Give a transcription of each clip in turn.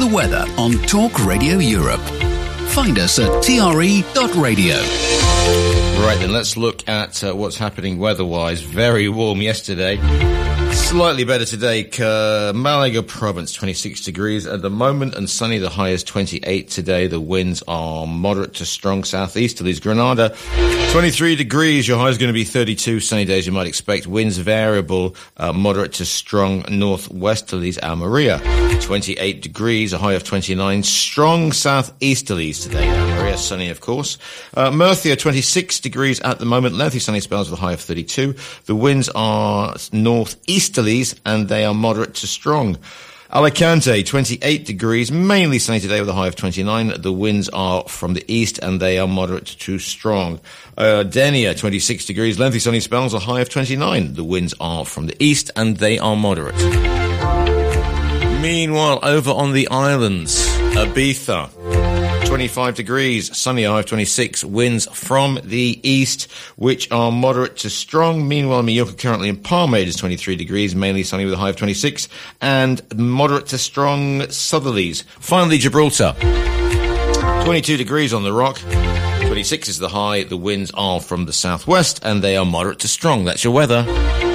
The weather on Talk Radio Europe. Find us at tre.radio. Right then, let's look at what's happening weather-wise. Very warm yesterday. Slightly better today. Malaga province, 26 degrees at the moment, and sunny. The high is 28 today. The winds are moderate to strong southeasterlies. Granada, 23 degrees. Your high is going to be 32. Sunny days you might expect. Winds variable, moderate to strong northwesterlies. Almeria, 28 degrees. A high of 29. Strong southeasterlies today. Almeria, sunny of course. Murcia, 26 degrees at the moment. Lengthy sunny spells with a high of 32. The winds are northeasterlies, and they are moderate to strong. Alicante, 28 degrees, mainly sunny today with a high of 29. The winds are from the east, and they are moderate to strong. Denia, 26 degrees, lengthy sunny spells, a high of 29. The winds are from the east, and they are moderate. Meanwhile, over on the islands, Ibiza, 25 degrees, sunny, high of 26, winds from the east, which are moderate to strong. Meanwhile, Mallorca currently in Palma is 23 degrees, mainly sunny with a high of 26, and moderate to strong southerlies. Finally, Gibraltar, 22 degrees on the rock, 26 is the high, the winds are from the southwest, and they are moderate to strong. That's your weather.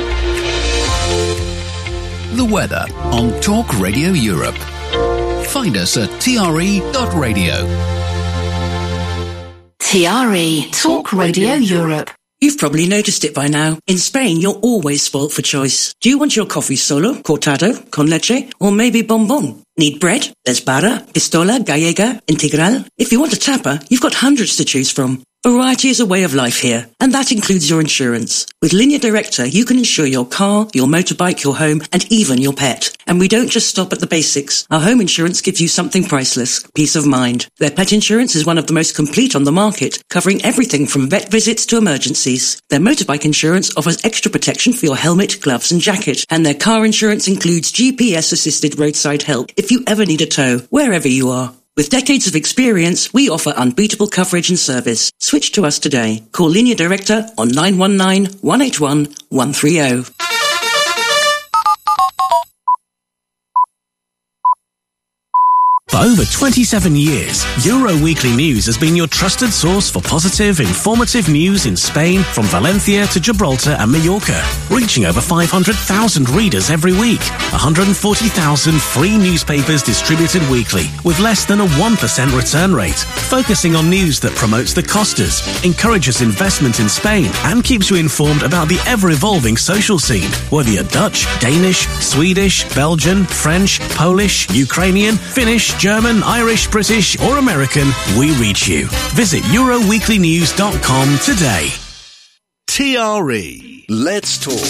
The weather on Talk Radio Europe. Find us at tre.radio. TRE Talk Radio Europe. You've probably noticed it by now. In Spain, you're always spoilt for choice. Do you want your coffee solo, cortado, con leche, or maybe bombón? Need bread? There's barra, pistola, gallega, integral. If you want a tapa, you've got hundreds to choose from. Variety is a way of life here, and that includes your insurance. With Linea Directa, you can insure your car, your motorbike, your home, and even your pet. And we don't just stop at the basics. Our home insurance gives you something priceless, peace of mind. Their pet insurance is one of the most complete on the market, covering everything from vet visits to emergencies. Their motorbike insurance offers extra protection for your helmet, gloves, and jacket. And their car insurance includes GPS-assisted roadside help if you ever need a tow, wherever you are. With decades of experience, we offer unbeatable coverage and service. Switch to us today. Call Linea Directa on 919-181-130. For over 27 years, Euro Weekly News has been your trusted source for positive, informative news in Spain, from Valencia to Gibraltar and Mallorca, reaching over 500,000 readers every week. 140,000 free newspapers distributed weekly, with less than a 1% return rate, focusing on news that promotes the Costas, encourages investment in Spain, and keeps you informed about the ever-evolving social scene. Whether you're Dutch, Danish, Swedish, Belgian, French, Polish, Ukrainian, Finnish, German, Irish, British, or American, we reach you. Visit EuroWeeklyNews.com today. TRE. Let's talk.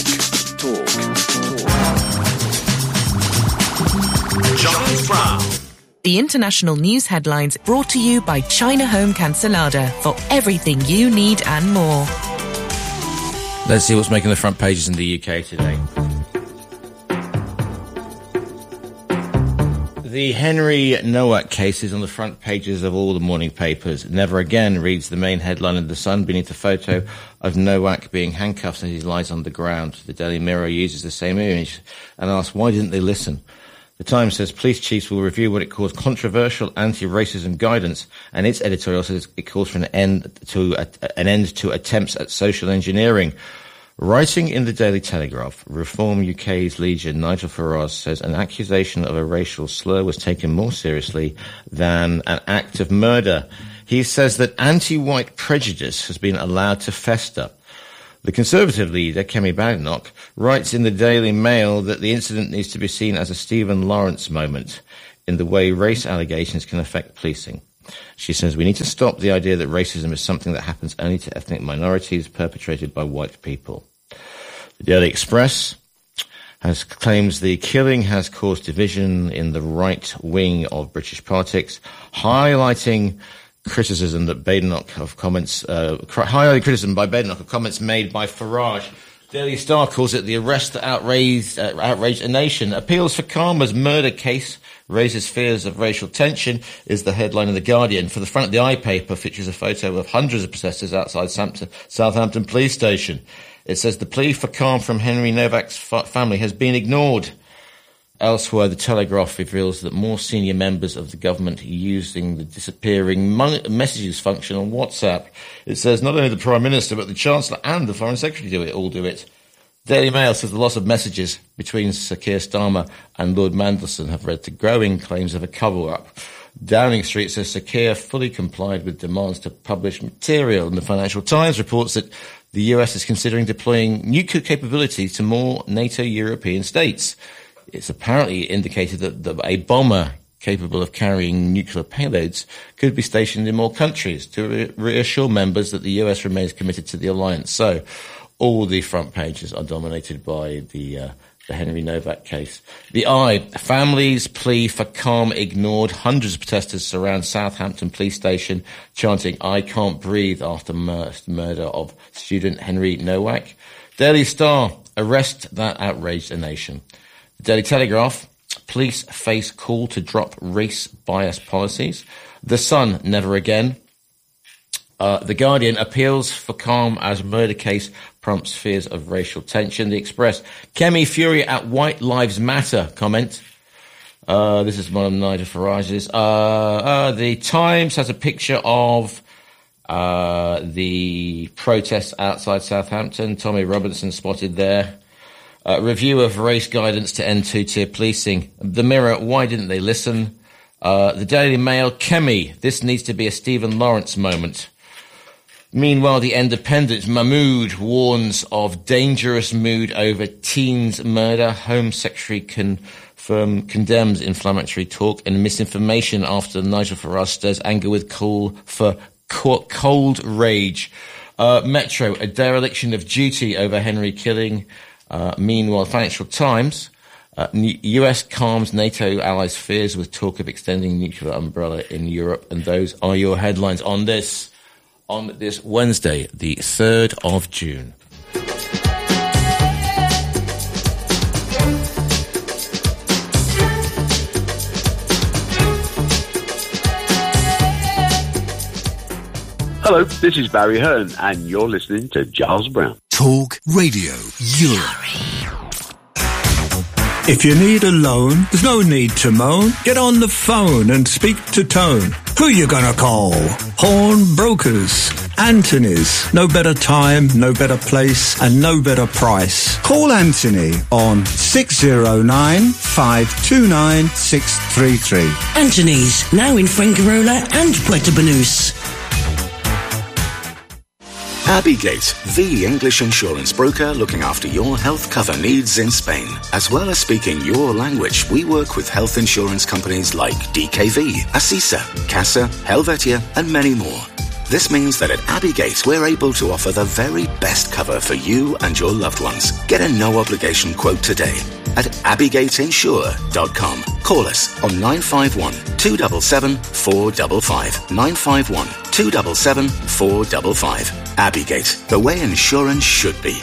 John Brown. The international news headlines brought to you by China Home Cancelada for everything you need and more. Let's see what's making the front pages in the UK today. The Henry Nowak case is on the front pages of all the morning papers. Never again reads the main headline in The Sun beneath a photo of Nowak being handcuffed as he lies on the ground. The Daily Mirror uses the same image and asks, why didn't they listen? The Times says police chiefs will review what it calls controversial anti-racism guidance, and its editorial says it calls for an end to attempts at social engineering. Writing in the Daily Telegraph, Reform UK's legion Nigel Farage says an accusation of a racial slur was taken more seriously than an act of murder. He says that anti-white prejudice has been allowed to fester. The Conservative leader, Kemi Badenoch, writes in the Daily Mail that the incident needs to be seen as a Stephen Lawrence moment in the way race allegations can affect policing. She says we need to stop the idea that racism is something that happens only to ethnic minorities perpetrated by white people. The Daily Express claims the killing has caused division in the right wing of British politics, highlighting criticism by Badenoch of comments made by Farage. Daily Star calls it the arrest that outraged a nation. Appeals for Karma's murder case raises fears of racial tension is the headline in The Guardian. For the front of the eye paper features a photo of hundreds of protesters outside Southampton police station. It says the plea for calm from Henry Nowak's family has been ignored. Elsewhere, the Telegraph reveals that more senior members of the government are using the disappearing messages function on WhatsApp. It says not only the Prime Minister, but the Chancellor and the Foreign Secretary all do it. Daily Mail says the loss of messages between Sir Keir Starmer and Lord Mandelson have led to growing claims of a cover-up. Downing Street says Sir Keir fully complied with demands to publish material, and the Financial Times reports that the US is considering deploying nuclear capability to more NATO European states. It's apparently indicated that a bomber capable of carrying nuclear payloads could be stationed in more countries to reassure members that the US remains committed to the alliance. So all the front pages are dominated by the Henry Novak case. The Eye, families' plea for calm ignored. Hundreds of protesters surround Southampton police station chanting, "I can't breathe," after murder of student Henry Nowak. Daily Star, arrest that outraged a nation. The Daily Telegraph, police face call to drop race bias policies. The Sun, never again. The Guardian, appeals for calm as murder case prompts fears of racial tension. The Express, Kemi Fury at White Lives Matter comment. This is one of Nigel Farage's. The Times has a picture of the protests outside Southampton. Tommy Robinson spotted there. Review of race guidance to end two-tier policing. The Mirror, why didn't they listen? The Daily Mail, Kemi, this needs to be a Stephen Lawrence moment. Meanwhile, The Independent, Mahmood warns of dangerous mood over teens' murder. Home Secretary condemns inflammatory talk and misinformation after Nigel Farage stirs anger with call for cold rage. Metro, a dereliction of duty over Henry killing. Meanwhile, Financial Times, US calms NATO allies' fears with talk of extending nuclear umbrella in Europe. And those are your headlines on this Wednesday, the 3rd of June. Hello, this is Barry Hearn, and you're listening to Giles Brown. Talk Radio Europe. If you need a loan, there's no need to moan. Get on the phone and speak to Tone. Who you gonna call? Horn Brokers. Anthony's. No better time, no better place, and no better price. Call Anthony on 609-529-633. Anthony's, now in Fuengirola and Puerto Banús. Abigate, the English insurance broker looking after your health cover needs in Spain. As well as speaking your language, we work with health insurance companies like DKV, Asisa, Casa, Helvetia, and many more. This means that at Abigate, we're able to offer the very best cover for you and your loved ones. Get a no-obligation quote today at abigateinsure.com. Call us on 951-277-455. 951-277-455. Abigate, the way insurance should be.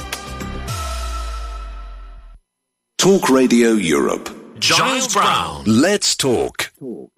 Talk Radio Europe. Giles Brown. Let's talk.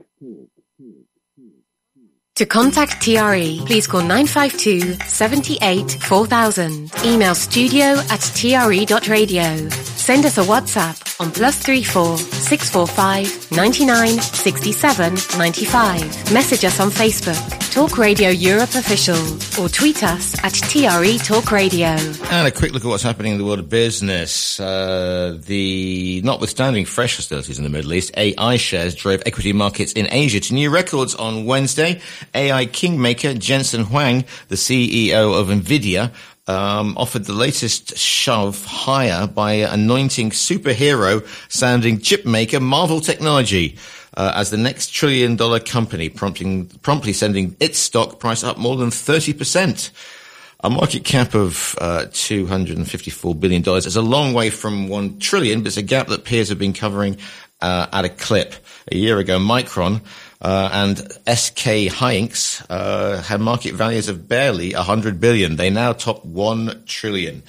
To contact TRE, please call 952 78 4000. Email studio@tre.radio. Send us a WhatsApp on +34 645 99 67 95. Message us on Facebook, Talk Radio Europe Official, or tweet us at TRE Talk Radio. And a quick look at what's happening in the world of business. Notwithstanding fresh hostilities in the Middle East, AI shares drove equity markets in Asia to new records on Wednesday. AI kingmaker Jensen Huang, the CEO of NVIDIA, offered the latest shove higher by anointing superhero-sounding chipmaker Marvell Technology as the next trillion-dollar company, promptly sending its stock price up more than 30%. A market cap of $254 billion is a long way from $1 trillion, but it's a gap that peers have been covering at a clip. A year ago, Micron and SK Hynix had market values of barely $100 billion. They now top $1 trillion.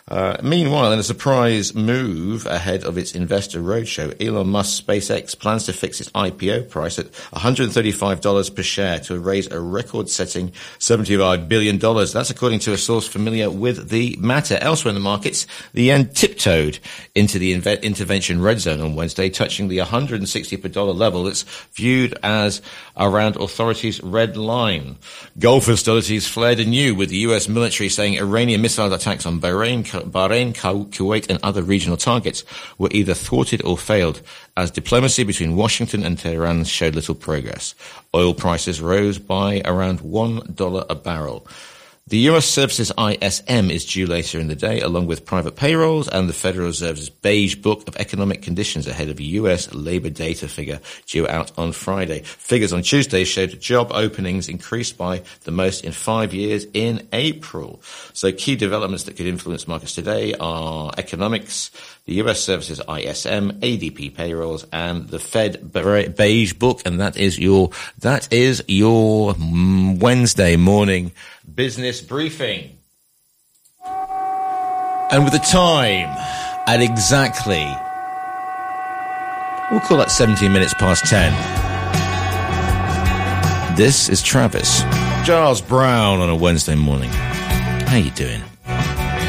Meanwhile, in a surprise move ahead of its investor roadshow, Elon Musk's SpaceX plans to fix its IPO price at $135 per share to raise a record-setting $75 billion. That's according to a source familiar with the matter. Elsewhere in the markets, the yen tiptoed into the intervention red zone on Wednesday, touching the $160 per dollar level that's viewed as around authorities' red line. Gulf hostilities flared anew, with the U.S. military saying Iranian missile attacks on Bahrain, Kuwait and other regional targets were either thwarted or failed, as diplomacy between Washington and Tehran showed little progress. Oil prices rose by around $1 a barrel. The U.S. Services ISM is due later in the day, along with private payrolls and the Federal Reserve's Beige Book of Economic Conditions ahead of a U.S. labor data figure due out on Friday. Figures on Tuesday showed job openings increased by the most in 5 years in April. So key developments that could influence markets today are economics, the U.S. Services ISM, ADP payrolls, and the Fed Beige Book, and that is your Wednesday morning business briefing. And with the time at exactly, we'll call that 17 minutes past 10. This is Travis Giles Brown on a Wednesday morning. How you doing?